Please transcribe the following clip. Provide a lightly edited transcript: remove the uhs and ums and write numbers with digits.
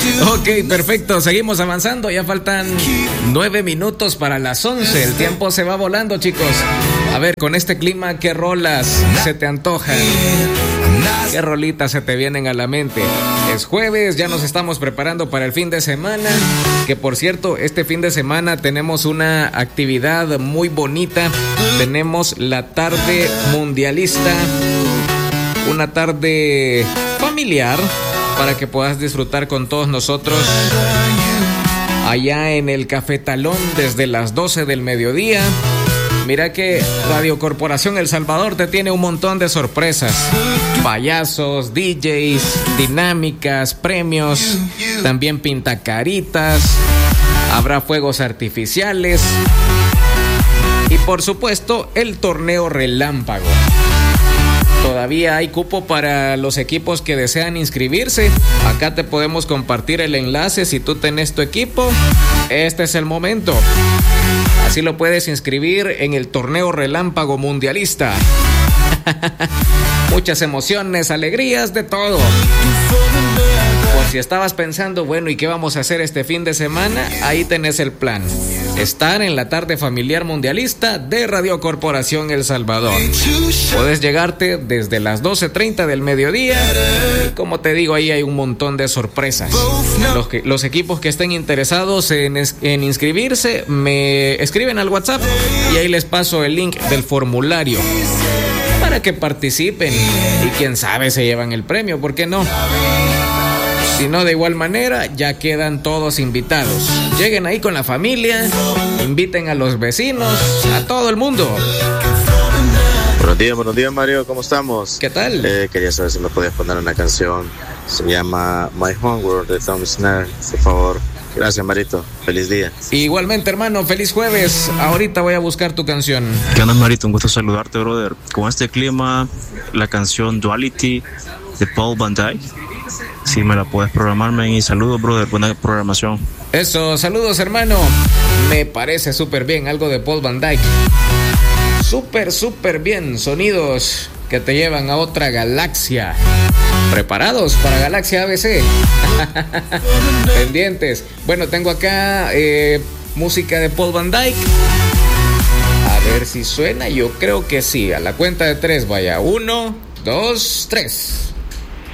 Ok, perfecto, seguimos avanzando. Ya faltan 9 minutos para las 11. El tiempo se va volando, chicos. A ver, con este clima, ¿qué rolas se te antojan? ¿Qué rolitas se te vienen a la mente? Es jueves, ya nos estamos preparando para el fin de semana. Que por cierto, este fin de semana tenemos una actividad muy bonita. Tenemos la tarde mundialista. Una tarde familiar para que puedas disfrutar con todos nosotros allá en el Cafetalón desde las 12 del mediodía. Mira que Radio Corporación El Salvador te tiene un montón de sorpresas. Payasos, DJs, dinámicas, premios, también pintacaritas, habrá fuegos artificiales y por supuesto el torneo relámpago. Todavía hay cupo para los equipos que desean inscribirse. Acá te podemos compartir el enlace si tú tenés tu equipo. Este es el momento. Así lo puedes inscribir en el torneo relámpago mundialista. Muchas emociones, alegrías, de todo. Por si estabas pensando, bueno, ¿y qué vamos a hacer este fin de semana? Ahí tenés el plan. Estar en la tarde familiar mundialista de Radio Corporación El Salvador. Puedes llegarte desde las 12:30 del mediodía. Y como te digo, ahí hay un montón de sorpresas. Los equipos que estén interesados en inscribirse, me escriben al WhatsApp y ahí les paso el link del formulario para que participen y quién sabe se llevan el premio, ¿por qué no? Si no, de igual manera, ya quedan todos invitados. Lleguen ahí con la familia, inviten a los vecinos, a todo el mundo. Buenos días, Mario, ¿cómo estamos? ¿Qué tal? Quería saber si me podías poner una canción. Se llama My Homeworld de Tom Snare, por favor. Gracias, Marito. Feliz día. Igualmente, hermano, feliz jueves. Ahorita voy a buscar tu canción. ¿Qué onda, Marito? Un gusto saludarte, brother. Con este clima, la canción Duality de Paul Van Dyk. Si me la puedes programarme, y saludos, brother, buena programación. Eso, saludos, hermano. Me parece súper bien, algo de Paul Van Dyk. Súper bien, sonidos que te llevan a otra galaxia. ¿Preparados para Galaxia ABC? Pendientes. Bueno, tengo acá música de Paul Van Dyk. A ver si suena, yo creo que sí. A la cuenta de 3, vaya. 1, 2, 3.